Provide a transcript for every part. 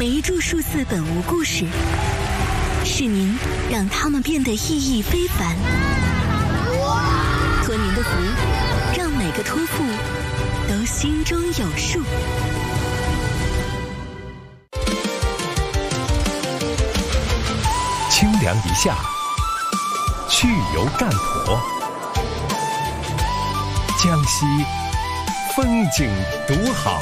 每一株数字本无故事，是您让它们变得意义非凡。托您的福，让每个托付都心中有数。 清凉一下，去油干婆，江西风景独好。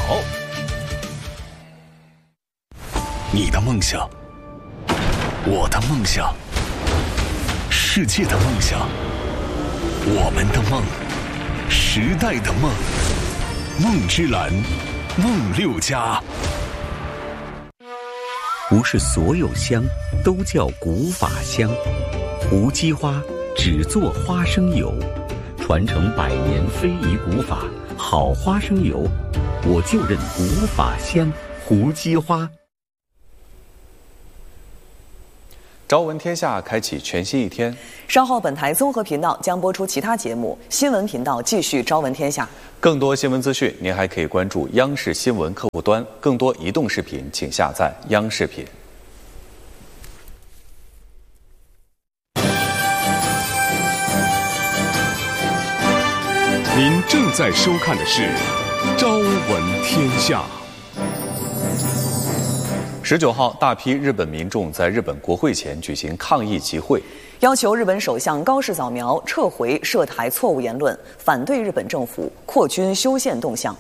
你的梦想，我的梦想，世界的梦想，我们的梦，时代的梦，梦之蓝，梦六家。 不是所有香都叫古法香，无机花只做花生油，传承100年非遗古法，好花生油，我就认古法香，胡姬花。 朝闻天下开启全新一天。 稍后本台综合频道将播出其他节目，新闻频道继续朝闻天下。 更多新闻资讯，您还可以关注央视新闻客户端。更多移动视频，请下载央视频。 您正在收看的是《朝闻天下》。 19号，大批日本民众在日本国会前举行抗议集会， 要求日本首相高市早苗撤回涉台错误言论，反对日本政府扩军修宪动向。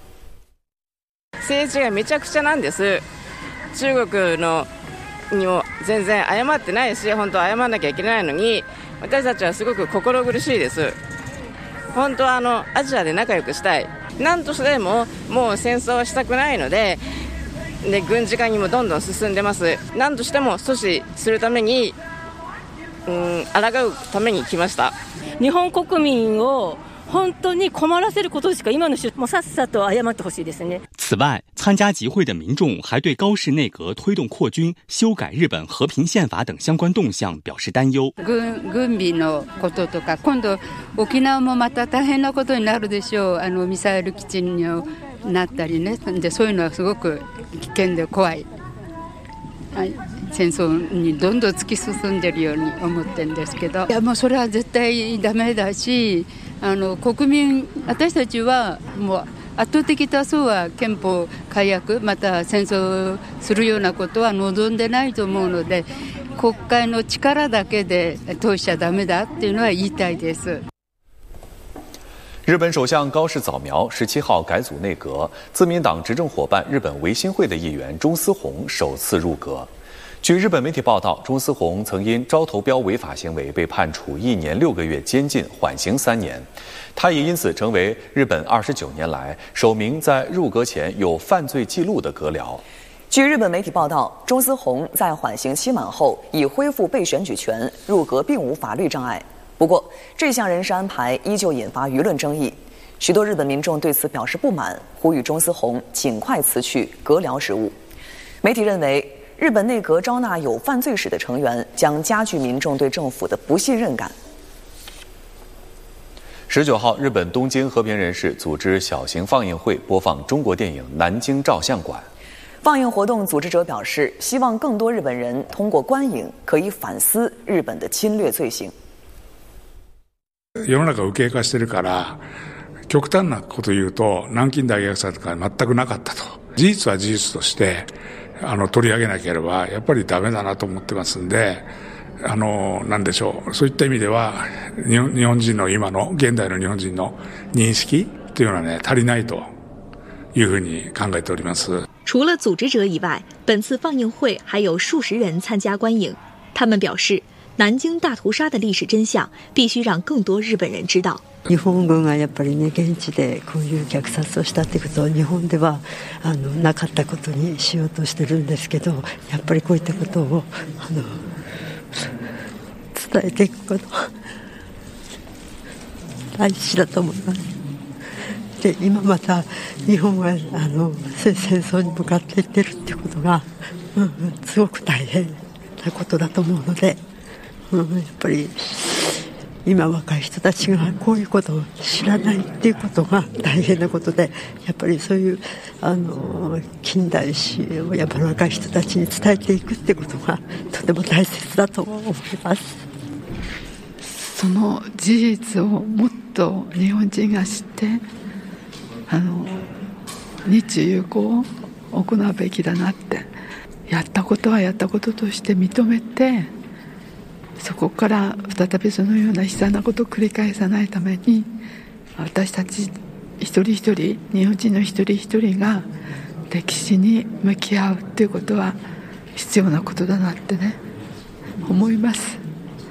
政治がめちゃくちゃなんです。中国のにも全然謝ってないし、本当謝らなきゃいけないのに、私たちはすごく心苦しいです。本当はアジアで仲良くしたい。何としてももう戦争はしたくないので。で軍事化にもどんどん進んでます。何としても阻止するために、抗うために来ました。 日本国民を本当に困らせることしか今のもうさっさと謝ってほしいですね。 此外，参加集会的民众还对高市内阁推动扩军、修改日本和平宪法等相关動向表示担忧。 軍備のこととか、今度沖縄もまた大変なことになるでしょう。ミサイル基地になったりね。でそういうのはすごく危険で怖い。戦争にどんどん突き進んでるように思ってるんですけど、いやもうそれは絶対ダメだし、国民私たちはもう圧倒的多数は憲法改悪また戦争するようなことは望んでないと思うので、国会の力だけで通しちゃダメだっていうのは言いたいです。 日本首相高市早苗17号改组内阁，自民党执政伙伴日本维新会的议员中司宏首次入阁。据日本媒体报道，中司宏曾因招投标违法行为被判处1年6个月监禁，缓刑3年。他也因此成为日本29年来首名在入阁前有犯罪记录的阁僚。 据日本媒体报道，中司宏在缓刑期满后已恢复被选举权，入阁并无法律障碍。不过，这项人事安排依旧引发舆论争议，许多日本民众对此表示不满，呼吁中司宏尽快辞去阁僚职务。媒体认为，日本内阁招纳有犯罪史的成员，将加剧民众对政府的不信任感。 19号，日本东京和平人士组织小型放映会，播放中国电影《南京照相馆》。 放映活动组织者表示，希望更多日本人通过观影可以反思日本的侵略罪行。 世の中右傾化してるから、極端なこと言うと南京大虐殺とか全くなかったと。事実は事実として取り上げなければやっぱりダメだなと思ってますんで、なんでしょう。そういった意味では日本人の今の現代の日本人の認識というのはね足りないというふうに考えております。 除了组织者以外，本次放映会还有数十人参加观影。他们表示，南京大屠杀的历史真相必须让更多日本人知道。 日本軍がやっぱりね現地でこういう虐殺をしたってことを日本ではなかったことにしようとしてるんですけど、やっぱりこういったことを伝えていくこと大事だと思います。で今また日本が戦争に向かっていってるってことが、すごく大変なことだと思うので、やっぱり今若い人たちがこういうことを知らないっていうことが大変なことで、やっぱりそういう近代史をやっぱり若い人たちに伝えていくってことがとても大切だと思います。 その事実をもっと日本人が知って、日中友好を行うべきだなって、やったことはやったこととして認めて、そこから再びそのような悲惨なことを繰り返さないために、私たち一人一人、日本人の一人一人が歴史に向き合うっていうことは必要なことだなってね、思います。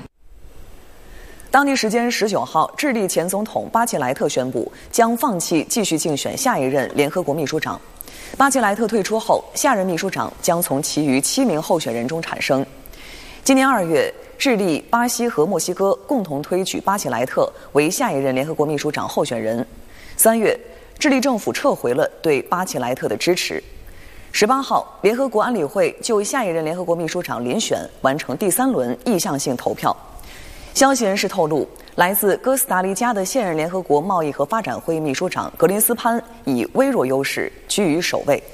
当地时间19号，智利前总统巴切莱特宣布将放弃继续竞选下一任联合国秘书长。巴切莱特退出后，下任秘书长将从其余7名候选人中产生。今年2月，智利、巴西和墨西哥共同推举巴切莱特为下一任联合国秘书长候选人。3月，智利政府撤回了对巴切莱特的支持。18号，联合国安理会就下一任联合国秘书长遴选完成第3轮意向性投票。消息人士透露，来自哥斯达黎加的现任联合国贸易和发展会议秘书长格林斯潘以微弱优势居于首位。